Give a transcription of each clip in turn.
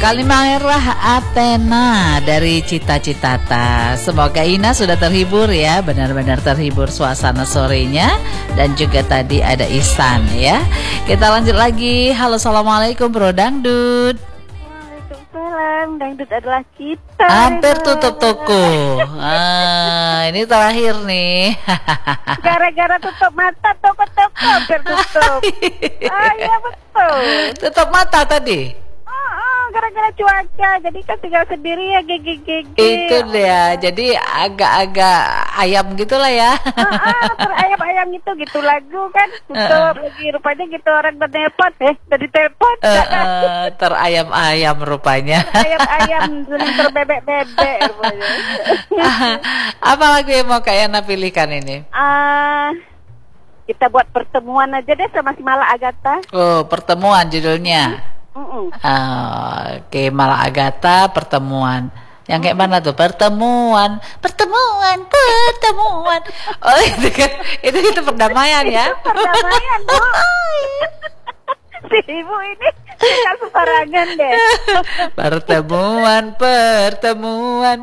Kalimangerah Athena dari Cita-Citata. Semoga Ina sudah terhibur ya, benar-benar terhibur suasana sorenya. Dan juga tadi ada Ihsan ya. Kita lanjut lagi. Halo, assalamualaikum Bro Dangdut. Waalaikumsalam, Dangdut adalah kita. Hampir tutup toko. Ini terakhir nih. Gara-gara tutup mata, toko-toko hampir tutup. Iya betul. Tutup mata tadi. Gara-gara cuaca, jadi kan tinggal sendiri ya, gigi-gigi. Itu dia, jadi agak-agak ayam gitulah ya. Terayam-ayam gitu lagu kan. Tutup lagi, rupanya gitu orang bertelepon, dari telepon. Terayam-ayam rupanya. Ayam-ayam, terbebek-bebek rupanya. Apa lagu yang mau Kak Yana pilihkan ini? Kita buat pertemuan aja deh sama si Mala Agatha. Oh, pertemuan judulnya. Oke, Mala Agatha, pertemuan. Yang kayak mana tuh? Pertemuan. Oh, itu perdamaian ya. Itu perdamaian, Bu. Si ibu ini tidak sembarangan deh. Pertemuan.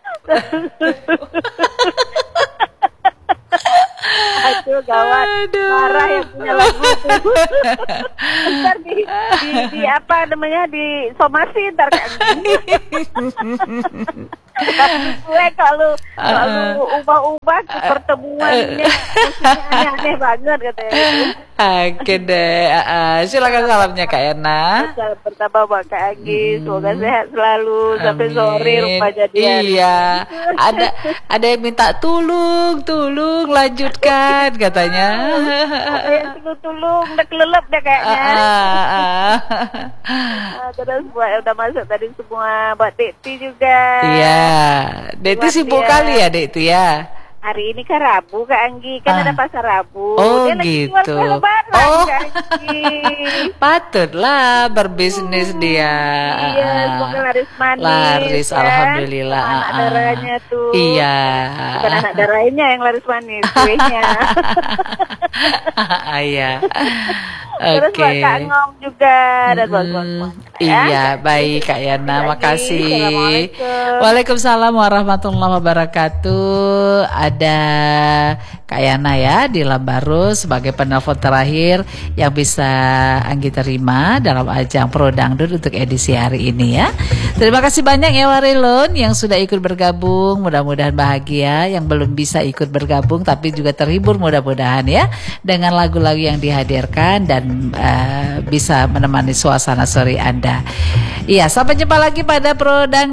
Aduh gawat, marah yang punya lagu tuh. Ntar di apa namanya, di somasi ntar kan. Gue kalau ubah-ubah pertemuannya aneh-aneh banget katanya. Oke deh, silakan salamnya Kak Yana. Salam pertama buat Kak Anggi, semoga sehat selalu sampai sore rupanya dia. Iya, ada yang minta tolong lanjutkan katanya. Tolong udah kelelep deh kayaknya. Terus buat udah masuk tadi semua, buat Dekti juga. Iya, Dekti sibuk kali ya Dekti ya. Hari ini kan Rabu Kak Anggi, kan ada pasar Rabu. Oh dia gitu. Lagi jual lebaran Kak Anggi. Patutlah berbisnis dia. Iya, semoga laris manis. Laris, kan? alhamdulillah. Anak darahnya tuh. Iya. Bukan anak darahnya yang laris manis, kuenya. Iya. Terus buat Kak Ngom juga dan buat Iya, baik Kak Yana, makasih. Waalaikumsalam warahmatullahi wabarakatuh. Ada Kak Yana ya di Lambarus sebagai penelpon terakhir yang bisa Anggi terima dalam ajang Pro Dangdut untuk edisi hari ini ya. Terima kasih banyak ya Warilun yang sudah ikut bergabung, mudah-mudahan bahagia. Yang belum bisa ikut bergabung tapi juga terhibur mudah-mudahan ya dengan lagu-lagu yang dihadirkan dan bisa menemani suasana sore Anda. Iya, sampai jumpa lagi pada Pro Dangdut.